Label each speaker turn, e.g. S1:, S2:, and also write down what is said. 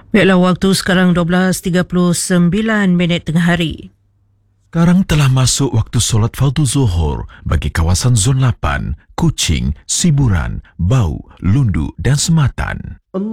S1: Baiklah, waktu sekarang 12.39 tengah hari.
S2: Sekarang telah masuk waktu solat fardu zuhur bagi kawasan Zon 8, Kuching, Siburan, Bau, Lundu dan Sematan.